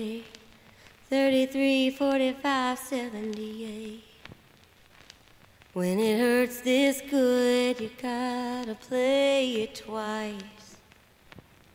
33, 45, 78. When it hurts this good, you gotta play it twice.